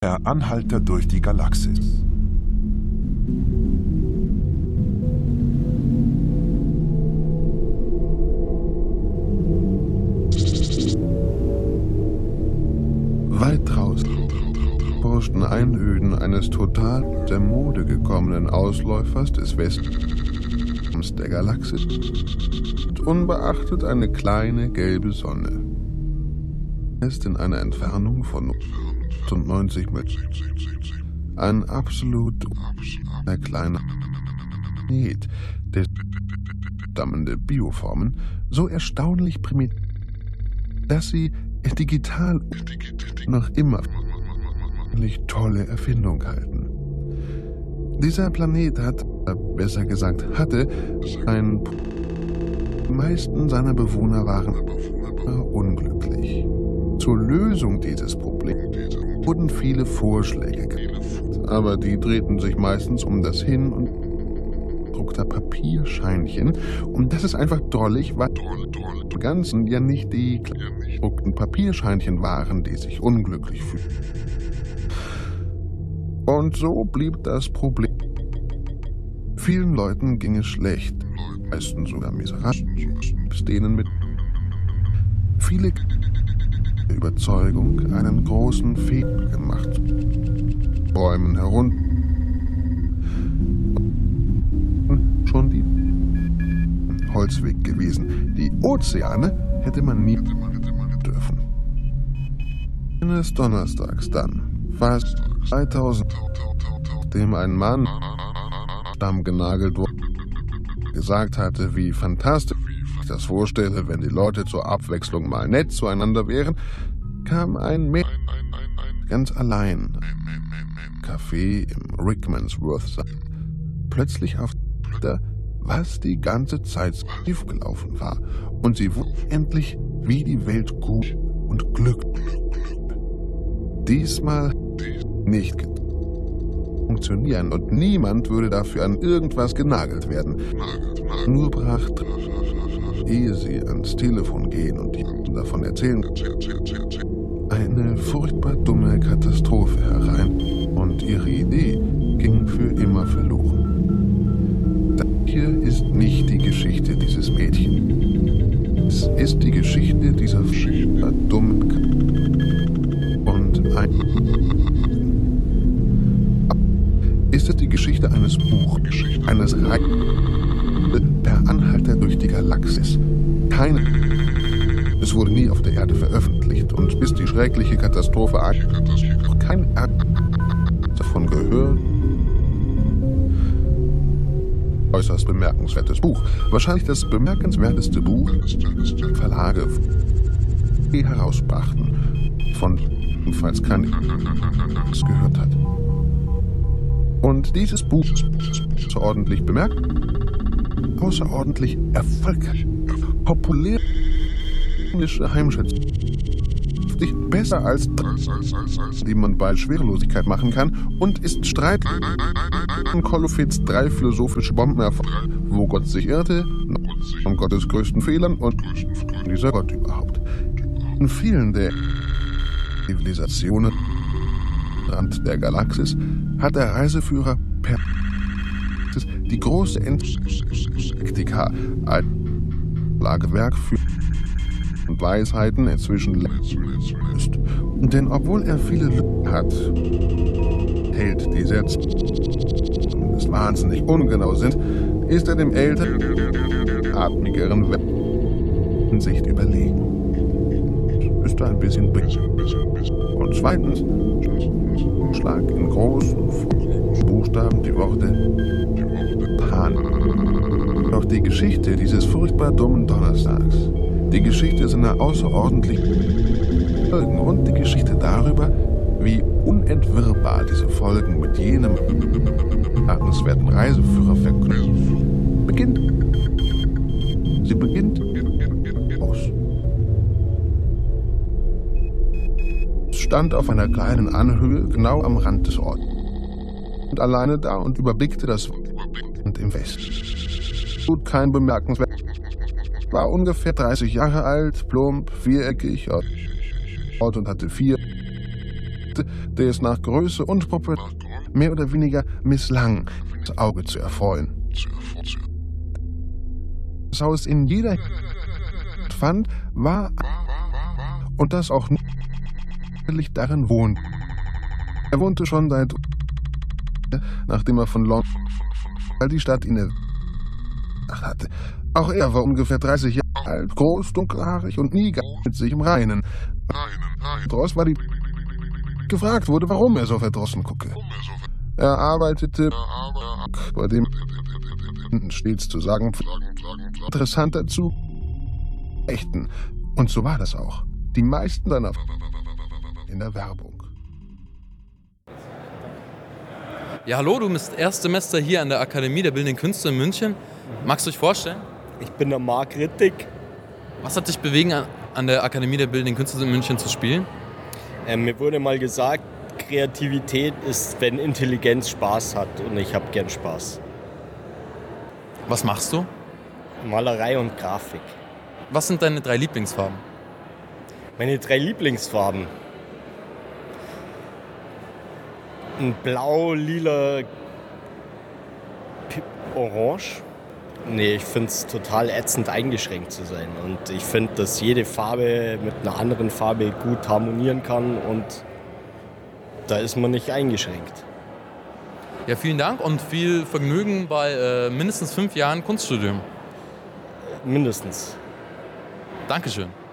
Der Anhalter durch die Galaxis. Weit draußen forschten Einöden eines total der Mode gekommenen Ausläufers des Westens der Galaxis unbeachtet eine kleine gelbe Sonne. Ist in einer Entfernung von 90 Metern ein absolut kleiner Planet, der stammende Bioformen so erstaunlich primitiv, dass sie digital noch immer tolle Erfindung halten. Dieser Planet hat, besser gesagt hatte, die meisten seiner Bewohner waren unglücklich. Zur Lösung dieses Problems wurden viele Vorschläge gemacht, aber die drehten sich meistens um das Hin- und gedruckter Papierscheinchen. Und das ist einfach drollig, weil im Ganzen ja nicht die gedruckten Papierscheinchen waren, die sich unglücklich fühlten. Und so blieb das Problem. Vielen Leuten ging es schlecht, meisten sogar miserabel, denen mit viele Überzeugung einen großen Fehler gemacht, Bäumen herunter, schon die Holzweg gewesen. Die Ozeane hätte man nie dürfen. Eines Donnerstags dann, fast 2000, nachdem ein Mann stammgenagelt wurde, gesagt hatte, wie fantastisch ich das vorstelle, wenn die Leute zur Abwechslung mal nett zueinander wären, kam ein Mädchen ganz allein im Café im Rickmansworth plötzlich auf was die ganze Zeit schief gelaufen war, und sie wusste endlich, wie die Welt gut und glücklich. Diesmal nicht funktionieren und niemand würde dafür an irgendwas genagelt werden. Nur brach, ehe sie ans Telefon gehen und davon erzählen, eine furchtbar dumme Katastrophe herein und ihre Idee ging für immer verloren. Das hier ist nicht die Geschichte dieses Mädchens. Es ist die Geschichte dieser furchtbar dummen und ist es die Geschichte eines Buches, eines Per Anhalter durch die Galaxis. Es wurde nie auf der Erde veröffentlicht und bis die schreckliche Katastrophe noch kein davon gehört. Äußerst bemerkenswertes Buch. Wahrscheinlich das bemerkenswerteste Buch, das Verlage herausbrachten, von falls keiner es gehört hat. Und dieses Buch ist außerordentlich erfolgreich, populär Heimschätzung, besser als die man bei Schwerelosigkeit machen kann, und ist Streit an Kolofits 3 philosophische Bomben, wo Gott sich irrte, von Gottes größten Fehlern und dieser Gott überhaupt. In vielen der Zivilisationen Rand der Galaxis hat der Reiseführer per die große Encyklika als Lagewerk für und Weisheiten inzwischen ist. Denn obwohl er viele Lücken hat, hält die Sätze zumindest wahnsinnig ungenau sind, ist er dem älteren, atmigeren Hinsicht überlegen. Ist ein bisschen und zweitens schlag in großen Buchstaben die Worte Pan. Doch die Geschichte dieses furchtbar dummen Donnerstags, die Geschichte seiner außerordentlichen Folgen und die Geschichte darüber, wie unentwirrbar diese Folgen mit jenem bemerkenswerten Reiseführer verknüpfen, beginnt. Sie beginnt aus. Es stand auf einer kleinen Anhöhe genau am Rand des Ortes und alleine da und überblickte das Land im Westen. Tut kein bemerkenswert. War ungefähr 30 Jahre alt, plump, viereckig und hatte 4 der es nach Größe und Popularität mehr oder weniger misslang, das Auge zu erfreuen. Das Haus in jeder fand, war und das auch nicht darin wohnt. Er wohnte schon nachdem er von London die Stadt inne hatte. Auch er war ungefähr 30 Jahre alt, groß, dunkelhaarig und nie mit sich im Reinen. Dross war gefragt wurde, warum er so verdrossen gucke. Er arbeitete bei dem stets zu sagen interessant dazu echten. Und so war das auch. Die meisten seiner in der Werbung. Ja, hallo, du bist Erstsemester hier an der Akademie der Bildenden Künste in München. Magst du dich vorstellen? Ich bin der Marc Rittig. Was hat dich bewegen, an der Akademie der Bildenden Künste in München zu spielen? Mir wurde mal gesagt, Kreativität ist, wenn Intelligenz Spaß hat, und ich habe gern Spaß. Was machst du? Malerei und Grafik. Was sind deine 3 Lieblingsfarben? Meine 3 Lieblingsfarben. Ein Blau, Lila, Orange. Nee, ich finde es total ätzend, eingeschränkt zu sein. Und ich finde, dass jede Farbe mit einer anderen Farbe gut harmonieren kann und da ist man nicht eingeschränkt. Ja, vielen Dank und viel Vergnügen bei mindestens 5 Jahren Kunststudium. Mindestens. Dankeschön.